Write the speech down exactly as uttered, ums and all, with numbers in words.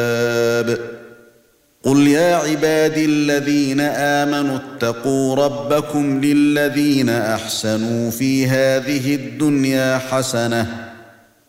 قل يا عبادي الذين آمنوا اتقوا ربكم للذين أحسنوا في هذه الدنيا حسنة